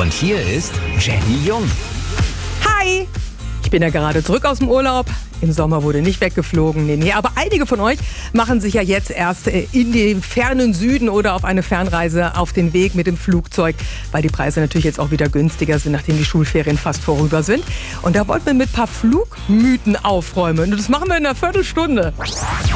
Und hier ist Jenny Jung. Hi! Ich bin ja gerade zurück aus dem Urlaub. Im Sommer wurde nicht weggeflogen. Nee. Aber einige von euch machen sich ja jetzt erst in den fernen Süden oder auf eine Fernreise auf den Weg mit dem Flugzeug, weil die Preise natürlich jetzt auch wieder günstiger sind, nachdem die Schulferien fast vorüber sind. Und da wollten wir mit ein paar Flugmythen aufräumen. Und das machen wir in einer Viertelstunde.